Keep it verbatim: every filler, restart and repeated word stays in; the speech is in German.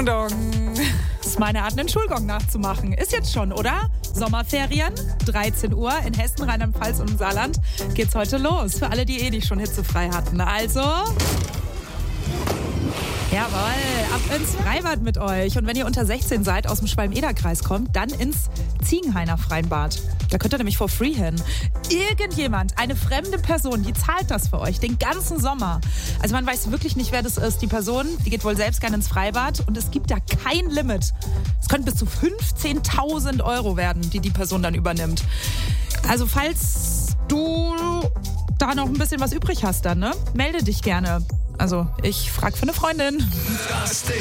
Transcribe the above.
Ding dong. Das ist meine Art, einen Schulgong nachzumachen. Ist jetzt schon, oder? Sommerferien, dreizehn Uhr in Hessen, Rheinland-Pfalz und im Saarland geht's heute los. Für alle, die eh nicht schon hitzefrei hatten. Also... Jawohl, ab ins Freibad mit euch. Und wenn ihr unter sechzehn seid, aus dem Schwalm-Eder-Kreis kommt, dann ins Ziegenhainer Freibad. Da könnt ihr nämlich for free hin. Irgendjemand, eine fremde Person, die zahlt das für euch den ganzen Sommer. Also man weiß wirklich nicht, wer das ist. Die Person, die geht wohl selbst gerne ins Freibad und es gibt da kein Limit. Es könnte bis zu fünfzehntausend Euro werden, die die Person dann übernimmt. Also falls du da noch ein bisschen was übrig hast dann, ne? Melde dich gerne. Also, ich frage für eine Freundin. Das Ding.